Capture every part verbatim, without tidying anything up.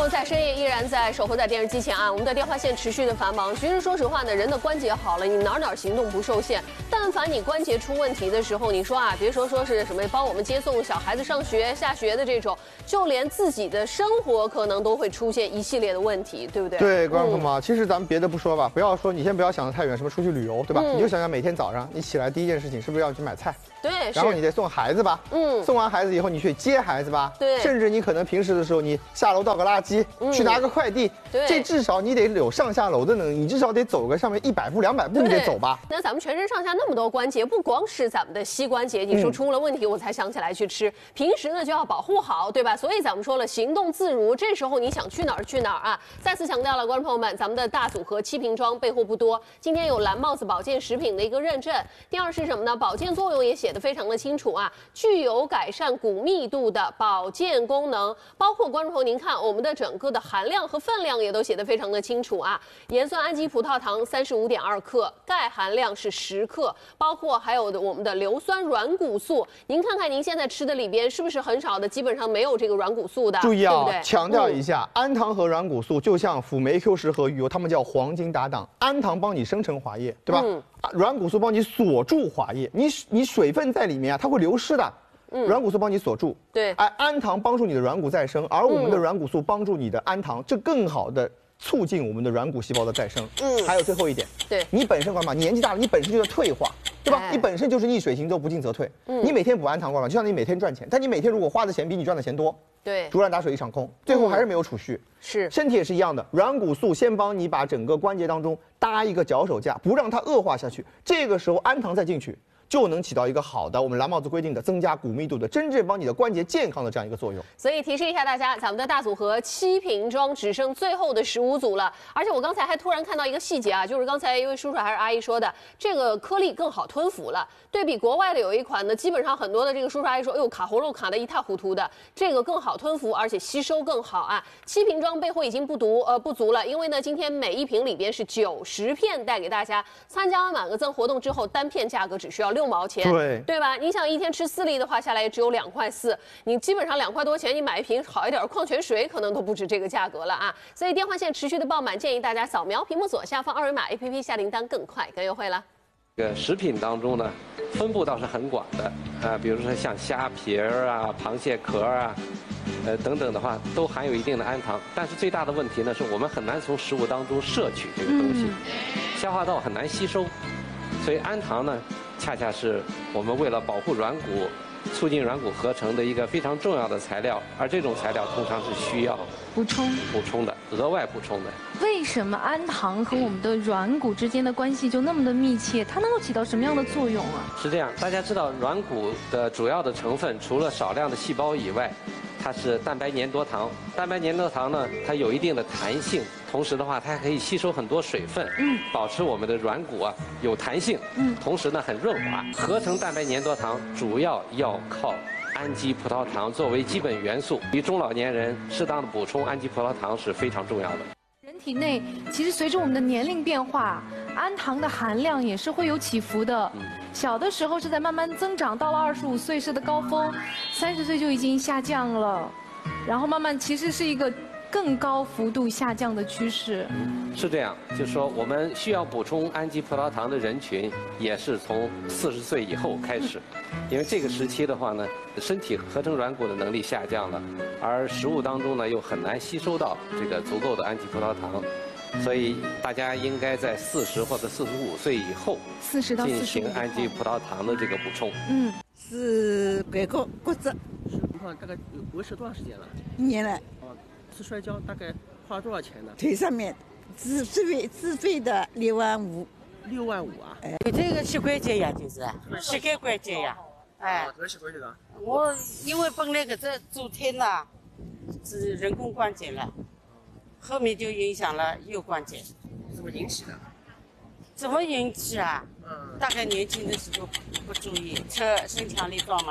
友在深夜依然在守候在电视机前啊，我们的电话线持续的繁忙。其实说实话呢，人的关节好了，你哪哪行动不受限。但凡你关节出问题的时候，你说啊，别说说是什么帮我们接送小孩子上学、下学的这种，就连自己的生活可能都会出现一系列的问题，对不对？ 对，观众朋友们，其实咱们别的不说吧，不要说你先不要想得太远，什么出去旅游，对吧？ 嗯、 你就想想每天早上你起来第一件事情是不是要去买菜？ 对， 然后你得送孩子吧，嗯，送完孩子以后你去接孩子吧， 对， 甚至你可能平时的时候你下楼倒个垃圾，嗯、去拿个快递， 对， 这至少你得有上下楼的能力，你至少得走个上面一百步、两百步你得走吧。 那咱们全身上下那么多关节，不光是咱们的膝关节，你说出了问题我才想起来去吃，嗯、平时呢就要保护好，对吧？所以咱们说了，行动自如，这时候你想去哪儿去哪儿啊！再次强调了，观众朋友们，咱们的大组合七瓶装备货不多，今天有蓝帽子保健食品的一个认证。第二是什么呢？保健作用也写得非常的清楚。 啊，具有改善骨密度的保健功能，包括观众朋友，您看我们的整个的含量和分量也都写得非常的清楚啊。盐酸氨基葡萄糖三十五点二克，钙含量是十克，包括还有的我们的硫酸软骨素。您看看您现在吃的里边是不是很少的，基本上没有这个软骨素的？ 注意啊， 对不对？ 强调一下，嗯、氨糖和软骨素就像辅酶 Q 十和鱼油，它们叫黄金搭档。氨糖帮你生成滑液，对吧？嗯 软骨素帮你锁住滑液，你你水分在里面啊，它会流失的。嗯，软骨素帮你锁住。对，哎，氨糖帮助你的软骨再生，而我们的软骨素帮助你的氨糖，这更好的促进我们的软骨细胞的再生。嗯，还有最后一点，对你本身干嘛？年纪大了，你本身就要退化，对吧？哎、你本身就是逆水行舟，不进则退。嗯，你每天补氨糖干嘛？就像你每天赚钱，但你每天如果花的钱比你赚的钱多。 对，竹篮打水一场空，最后还是没有储蓄。嗯、是，身体也是一样的，软骨素先帮你把整个关节当中搭一个脚手架，不让它恶化下去。这个时候氨糖再进去，就能起到一个好的我们蓝帽子规定的增加骨密度的，真正帮你的关节健康的这样一个作用。 所以提示一下大家，咱们的大组合七瓶装只剩最后的十五组了。而且我刚才还突然看到一个细节啊，就是刚才一位叔叔还是阿姨说的，这个颗粒更好吞服了。 对比国外的有一款呢，基本上很多的这个叔叔阿姨说，哎呦卡喉咙卡得一塌糊涂的，这个更好吞服，而且吸收更好啊。七瓶装备货已经不足呃不足了，因为呢今天每一瓶里边是九十片带给大家，参加完满额赠活动之后，单片价格只需要六毛钱，对对吧？你想一天吃四粒的话，下来也只有两块四，你基本上两块多钱，你买一瓶好一点矿泉水可能都不止这个价格了啊。所以电话线持续的爆满，建议大家扫描屏幕左下方二维码 A P P 下订单更快更优惠了。 这个食品当中呢，分布倒是很广的，啊、呃，比如说像虾皮儿啊、螃蟹壳啊，呃等等的话，都含有一定的氨糖。但是最大的问题呢，是我们很难从食物当中摄取这个东西，嗯、消化道很难吸收，所以氨糖呢，恰恰是我们为了保护软骨、促进软骨合成的一个非常重要的材料，而这种材料通常是需要补充、 补充的、额外补充的。 为什么氨糖和我们的软骨之间的关系就那么的密切？它能够起到什么样的作用啊？ 是这样，大家知道软骨的主要的成分除了少量的细胞以外，它是蛋白粘多糖。蛋白粘多糖呢，它有一定的弹性，同时的话，它还可以吸收很多水分，嗯，保持我们的软骨啊有弹性，嗯，同时呢很润滑。合成蛋白粘多糖主要要靠 氨基葡萄糖作为基本元素，对于中老年人适当的补充氨基葡萄糖是非常重要的。 人体内其实随着我们的年龄变化，氨糖的含量也是会有起伏的。小的时候是在慢慢增长，到了二十五岁是的高峰，三十岁就已经下降了，然后慢慢其实是一个 更高幅度下降的趋势， 是这样，就是说我们需要补充氨基葡萄糖的人群，也是从四十岁以后开始，因为这个时期的话呢，身体合成软骨的能力下降了，而食物当中呢又很难吸收到这个足够的氨基葡萄糖，所以大家应该在四十或者四十五岁以后， 四十到进行氨基葡萄糖的这个补充。 嗯， 是拐个骨折， 是情况大概维持多长时间了？ 一年了。 次摔跤大概花了多少钱呢？ 腿上面自自费自费的六万五， 六万五啊！ 哎，这个膝关节呀，就是膝盖关节呀，哎， 怎么膝关节的？ 我因为本来个这昨天呐是人工关节了，后面就影响了右关节。 怎么引起的？ 怎么引起啊？ 嗯， 大概年轻的时候不注意，车身强力壮嘛，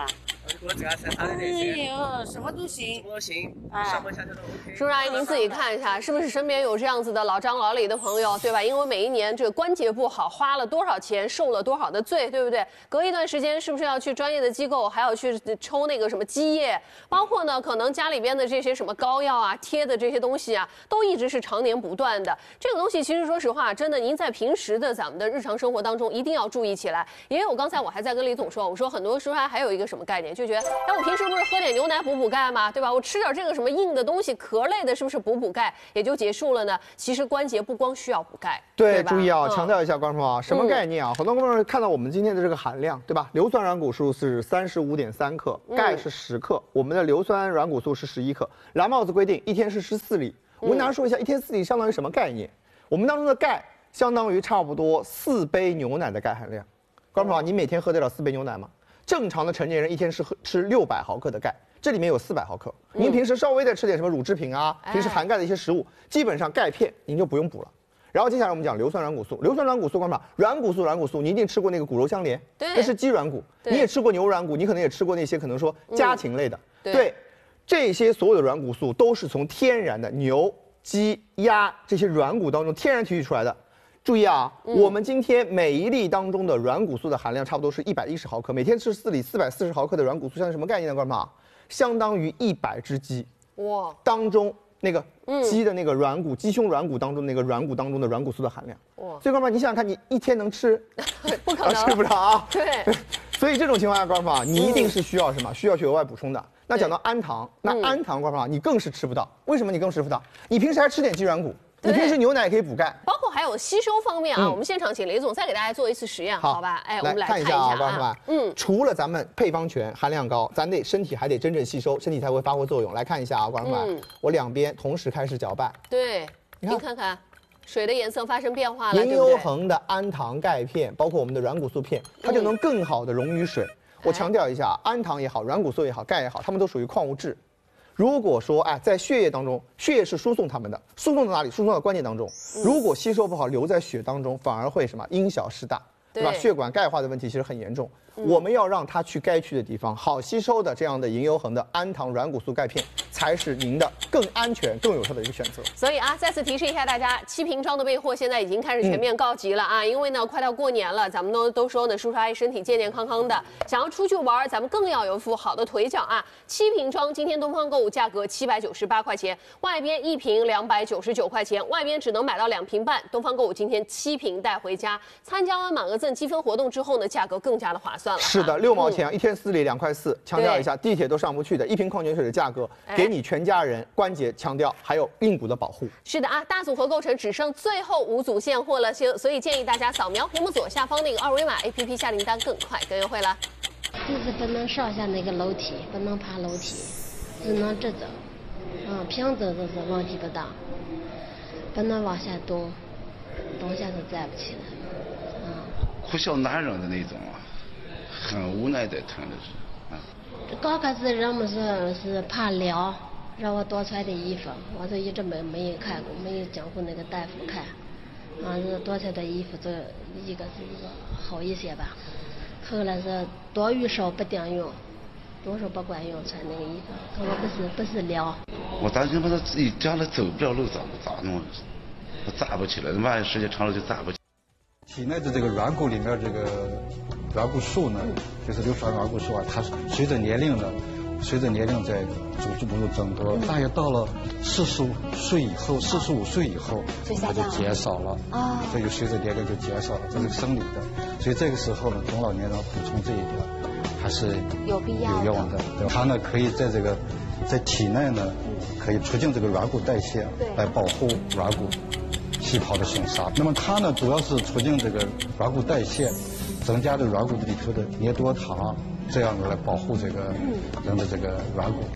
我只要三三的这哎些， 呦，什么都行什，么都行， 哎上班下课都 OK。 叔叔阿姨，您自己看一下，是不是身边有这样子的老张老李的朋友，对吧？因为每一年这个关节不好，花了多少钱，受了多少的罪，对不对？隔一段时间是不是要去专业的机构，还要去抽那个什么积液？包括呢，可能家里边的这些什么膏药啊、贴的这些东西啊，都一直是常年不断的。这个东西其实说实话，真的，您在平时的咱们的日常生活当中一定要注意起来。因为我刚才我还在跟李总说，我说很多时候还还有一个什么概念，就觉得，哎，我平时不是喝点牛奶补补钙吗？对吧？我吃点这个什么硬的东西、壳类的，是不是补补钙也就结束了呢？其实关节不光需要补钙， 对， 吧注意啊， 嗯强调一下，观众朋友啊，什么概念啊？很多观众看到我们今天的这个含量，对吧？硫酸软骨素是三十五点三克，钙是十克，我们的硫酸软骨素是十一克。蓝帽子规定一天是十四粒。我跟大家说一下，一天四粒相当于什么概念？我们当中的钙相当于差不多四杯牛奶的钙含量。观众朋友，你每天喝得了四杯牛奶吗？正常的成年人一天是喝吃六百毫克的钙，这里面有四百毫克。您平时稍微的吃点什么乳制品啊，平时含钙的一些食物，基本上钙片您就不用补了。然后接下来我们讲硫酸软骨素，硫酸软骨素，观众朋友，软骨素，软骨素，你一定吃过那个骨肉相连， 对那是鸡软骨， 对你也吃过牛软骨，你可能也吃过那些可能说家禽类的， 对对，这些所有的软骨素都是从天然的牛、鸡、鸭这些软骨当中天然提取出来的。注意啊，我们今天每一粒当中的软骨素的含量差不多是一百一十毫克，每天吃四粒四百四十毫克的软骨素，相当于什么概念呢？观众朋友，相当于一百只鸡哇， 当中那个鸡的那个软骨、鸡胸软骨当中那个软骨当中的软骨素的含量。 哇所以观众朋友，你想想看，你一天能吃？ 不可能啊吃不着啊。 对， 所以这种情况下，观众朋友，你一定是需要什么？需要去额外补充的。那讲到氨糖，那氨糖，观众朋友，你更是吃不到。为什么你更吃不到？你平时还吃点鸡软骨，你平时牛奶也可以补钙。 包括还有吸收方面啊， 嗯我们现场请雷总再给大家做一次实验，好吧？哎，我们来看一下啊，观众朋友， 嗯， 除了咱们配方全、含量高，咱得身体还得真正吸收，身体才会发挥作用。来看一下啊，观众朋友，我两边同时开始搅拌， 对，您看看。水的颜色发生变化了， 银优恒的氨糖钙片，包括我们的软骨素片，它就能更好的溶于水。我强调一下，氨糖也好，软骨素也好，钙也好，它们都属于矿物质。如果说哎，在血液当中，血液是输送它们的，输送到哪里？输送到关节当中。如果吸收不好，留在血当中，反而会什么因小失大，对吧？血管钙化的问题其实很严重。我们要让它去该去的地方，好吸收的这样的银优恒的氨糖软骨素钙片，才是您的更安全、更有效的一个选择。 所以啊，再次提示一下大家，七瓶装的备货现在已经开始全面告急了啊！嗯、因为呢，快到过年了，咱们都都说呢，叔叔阿姨身体健健康康的，想要出去玩，咱们更要有一副好的腿脚啊！七瓶装，今天东方购物价格七百九十八块钱，外边一瓶两百九十九块钱，外边只能买到两瓶半。东方购物今天七瓶带回家，参加完满额赠积分活动之后呢，价格更加的划算了。 是的，六毛钱、嗯、一天四粒两块四，强调一下，地铁都上不去的一瓶矿泉水的价格，给你全家人关节强调还有硬骨的保护。 是的啊，大组合购成只剩最后五组现货了，所以建议大家扫描屏幕左下方那个二维码 A P P 下订单更快更优惠了。 就是不能上下那个楼梯，不能爬楼梯，只能直走。嗯，平走就是问题不大，不能往下动，动下是站不起来。嗯， 哭笑男人的那种啊，很无奈的看的是。啊， 刚开始人们说是怕凉，让我多穿点衣服，我就一直没没有看过，没有讲过那个大夫看。啊，是多穿点衣服，这一个是一个好一些吧。后来是多与少不顶用，多少不管用，穿那个衣服，可我不是不是凉。 我担心把他自己将来走不了路，咋咋弄？我站不起来，万一时间长了就站不起来。 体内的这个软骨里面这个软骨素呢，就是硫酸软骨素啊，它随着年龄呢，随着年龄在逐步步入增多，大约到了四十五岁以后，四十五岁以后，它就减少了啊，这就随着年龄就减少了，这是生理的。所以这个时候呢，中老年人补充这一点还是有必要有用的。对，它呢可以在这个在体内呢，可以促进这个软骨代谢，来保护软骨细胞的损伤。那么它呢，主要是促进这个软骨代谢，增加这软骨里头的黏多糖，这样子来保护这个人的这个软骨。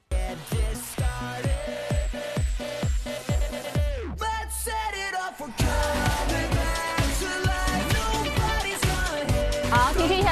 好，提示一下大家啊，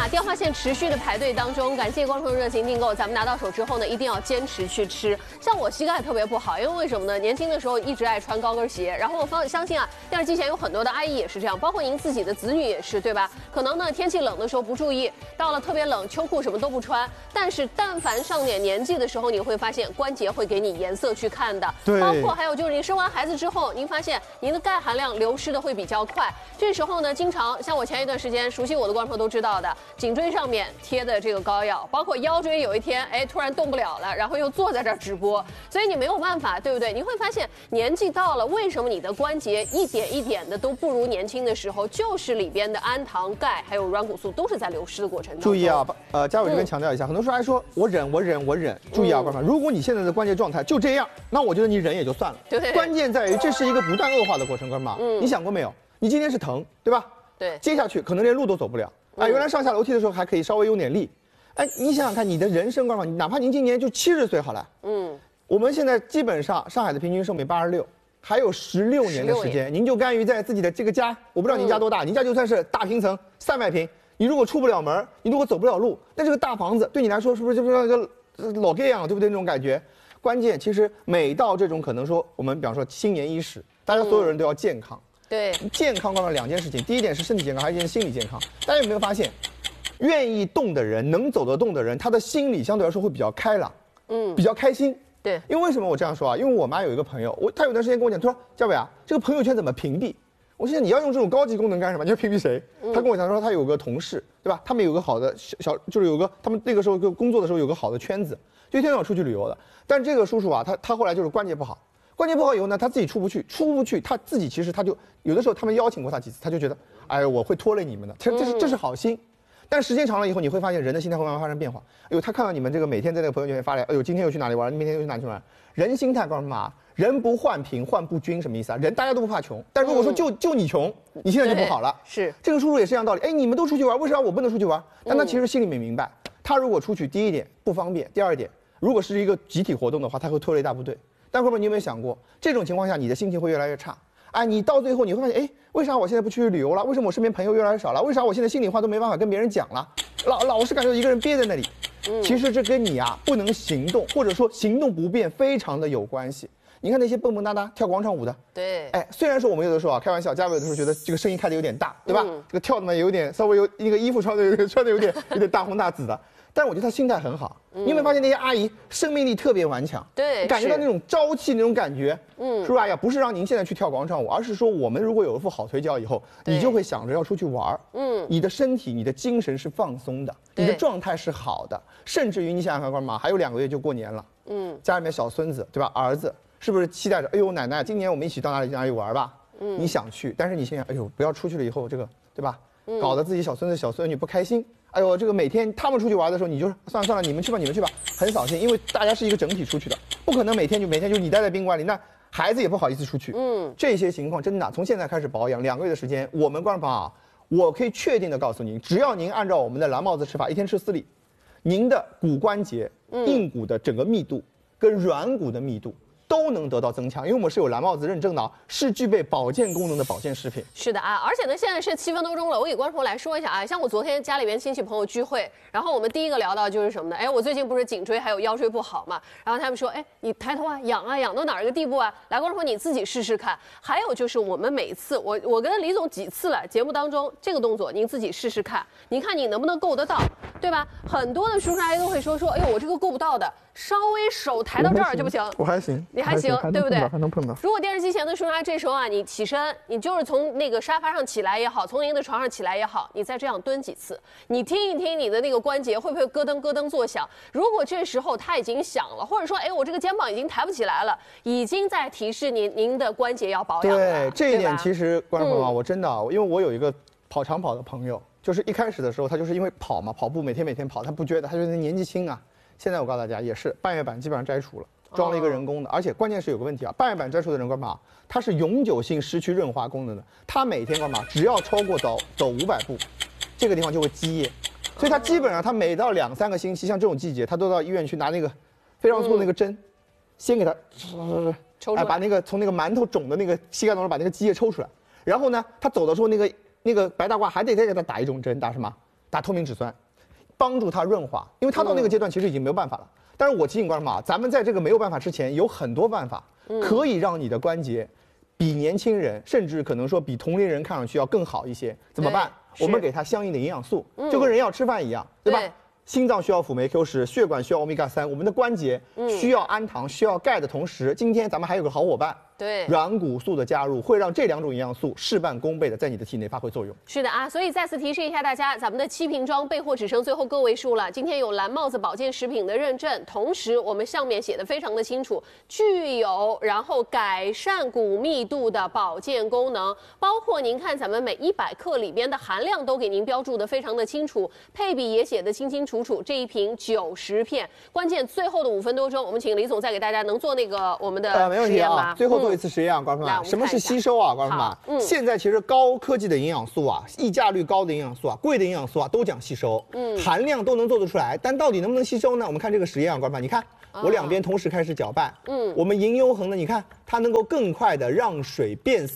啊，电话线持续的排队当中，感谢观众热情订购，咱们拿到手之后呢，一定要坚持去吃。像我膝盖特别不好，因为为什么呢？年轻的时候一直爱穿高跟鞋，然后我方相信啊，电视机前有很多的阿姨也是这样，包括您自己的子女也是，对吧？可能呢天气冷的时候不注意，到了特别冷，秋裤什么都不穿，但是但凡上点年纪的时候，你会发现关节会给你颜色去看的。 对， 包括还有就是你生完孩子之后，您发现您的钙含量流失的会比较快，这时候呢，经常像我前一段时间熟悉我的观众都知道的，颈椎上面贴的这个膏药，包括腰椎有一天哎突然动不了了，然后又坐在这儿直播，所以你没有办法，对不对？你会发现年纪到了，为什么你的关节一点一点的都不如年轻的时候？就是里边的氨糖、钙还有软骨素都是在流失的过程当中。 注意啊，呃，嘉伟这边强调一下，嗯、很多时候还说我忍我忍我忍，注意啊，观众、嗯，如果你现在的关节状态就这样，那我觉得你忍也就算了。 对， 关键在于这是一个不断恶化的过程，观众们，嗯，你想过没有？你今天是疼，对吧？ 对， 接下去可能连路都走不了。啊，原来上下楼梯的时候还可以稍微用点力，哎，你想想看，你的人生观众，哪怕您今年就七十岁好了，嗯，我们现在基本上上海的平均寿命八十六。还有十六年的时间，您就甘于在自己的这个家，我不知道您家多大，嗯、您家就算是大平层三百平，你如果出不了门，你如果走不了路，那这个大房子对你来说是不是就像个老盖一样，对不对？那种感觉。关键其实每到这种可能说，我们比方说新年伊始，大家所有人都要健康。 嗯、对， 健康关了两件事情，第一点是身体健康，还有一件心理健康。大家有没有发现，愿意动的人，能走得动的人，他的心理相对来说会比较开朗，嗯，比较开心。 对， 因为为什么我这样说啊？因为我妈有一个朋友，我她有段时间跟我讲，她说嘉伟啊，这个朋友圈怎么屏蔽？我现在你要用这种高级功能干什么？你要屏蔽谁？嗯、她跟我讲说，她有个同事，对吧？他们有个好的小小，就是有个他们那个时候工作的时候有个好的圈子，就一天到晚出去旅游的。但这个叔叔啊，他他后来就是关节不好，关节不好以后呢，他自己出不去，出不去，他自己其实他就有的时候他们邀请过他几次，他就觉得，哎，我会拖累你们的，其实这是这是好心。但时间长了以后，你会发现人的心态会慢慢发生变化。哎呦，他看到你们这个每天在那个朋友圈发来，哎呦，今天又去哪里玩？明天又去哪里玩？人心态告诉嘛，人不患贫，患不均，什么意思啊？人大家都不怕穷，但如果说就就你穷，你现在就不好了。 是这个叔叔也是一样道理。哎，你们都出去玩，为啥我不能出去玩？但他其实心里面明白，他如果出去，第一点不方便，第二点，如果是一个集体活动的话，他会拖累大部队。但后面你有没有想过，这种情况下你的心情会越来越差？哎，你到最后你会发现，哎，为啥我现在不去旅游了？为什么我身边朋友越来越少了？为啥我现在心里话都没办法跟别人讲了？老老是感觉一个人憋在那里。嗯，其实这跟你啊不能行动，或者说行动不便，非常的有关系。你看那些蹦蹦哒哒跳广场舞的， 对， 哎，虽然说我们有的时候啊开玩笑，嘉伟有的时候觉得这个声音开的有点大，对吧？嗯、这个跳的嘛有点稍微有那个衣服穿的有点穿的有点有点大红大紫的。但是我觉得他心态很好，嗯、你有没有发现那些阿姨生命力特别顽强？ 对， 感觉到那种朝气那种感觉。嗯，叔叔阿姨不是让您现在去跳广场舞，而是说我们如果有一副好腿脚以后，你就会想着要出去玩。嗯，你的身体、你的精神是放松的，你的状态是好的，甚至于你想想看，干嘛？还有两个月就过年了。嗯，家里面小孙子对吧？儿子是不是期待着？哎呦，奶奶，今年我们一起到哪里哪里玩吧？嗯，你想去，但是你心想，哎呦，不要出去了以后这个对吧？嗯，搞得自己小孙子小孙女不开心。哎呦，这个每天他们出去玩的时候，你就算了算了，你们去吧，你们去吧，很扫兴，因为大家是一个整体出去的，不可能每天就每天就你待在宾馆里，那孩子也不好意思出去。嗯，这些情况真的从现在开始保养，两个月的时间，我们观众朋友啊，我可以确定的告诉您，只要您按照我们的蓝帽子吃法，一天吃四粒，您的骨关节、硬骨的整个密度跟软骨的密度都能得到增强，因为我们是有蓝帽子认证的，是具备保健功能的保健食品。 是的啊，而且呢，现在是七分多钟了，我给观众来说一下啊，像我昨天家里边亲戚朋友聚会，然后我们第一个聊到就是什么呢？哎，我最近不是颈椎还有腰椎不好嘛，然后他们说，哎，你抬头啊，痒啊，痒到哪儿一个地步啊？来，观众说你自己试试看。还有就是我们每次，我我跟李总几次了，节目当中这个动作您自己试试看，您看你能不能够得到，对吧？很多的叔叔阿姨都会说说，哎呦，我这个够不到的，稍微手抬到这儿就不行。 我还行。 你还行，对不对？ 还能碰到。 如果电视机前的叔叔阿姨这时候啊，你起身，你就是从那个沙发上起来也好，从您的床上起来也好，你再这样蹲几次，你听一听你的那个关节会不会咯噔咯噔作响？如果这时候它已经响了，或者说，哎，我这个肩膀已经抬不起来了，已经在提示您您的关节要保养了。 对，这一点其实观众朋友啊，嗯、我真的，因为我有一个跑长跑的朋友，就是一开始的时候他就是因为跑嘛，跑步每天每天跑，他不觉得，他觉得年纪轻啊。现在我告诉大家，也是半月板基本上摘除了。装了一个人工的，而且关键是有个问题啊，半月板摘除的人干嘛？它是永久性失去润滑功能的，它每天干嘛？只要超过走走五百步，这个地方就会积液，所以它基本上它每到两三个星期，像这种季节，它都到医院去拿那个非常粗的那个针，嗯、先给它抽出来，哎，把那个从那个馒头肿的那个膝盖当中把那个积液抽出来，然后呢，他走的时候那个那个白大褂还得再给他打一种针，打什么？ 打透明质酸，帮助它润滑，因为它到那个阶段其实已经没有办法了。但是我提醒观众啊，咱们在这个没有办法之前，有很多办法可以让你的关节比年轻人，甚至可能说比同龄人看上去要更好一些。怎么办？我们给它相应的营养素，就跟人要吃饭一样，对吧？心脏需要辅酶 Q 十，血管需要欧米伽三，我们的关节需要氨糖、需要钙的同时，今天咱们还有个好伙伴。 对， 软骨素的加入会让这两种营养素事半功倍的在你的体内发挥作用。 是的啊，所以再次提示一下大家，咱们的七瓶装备货只剩最后个位数了。今天有蓝帽子保健食品的认证，同时我们上面写的非常的清楚，具有然后改善骨密度的保健功能，包括您看咱们每一百克里边的含量都给您标注的非常的清楚，配比也写的清清楚楚。这一瓶九十片，关键最后的五分多钟，我们请李总再给大家能做那个我们的呃没问题啊，最后做。做一次实验啊，观众们，什么是吸收啊，观众们？嗯，现在其实高科技的营养素啊，溢价率高的营养素啊，贵的营养素啊，都讲吸收，嗯，含量都能做得出来，但到底能不能吸收呢？我们看这个实验啊，观众们，你看我两边同时开始搅拌，嗯，我们银优衡呢，你看它能够更快的让水变色。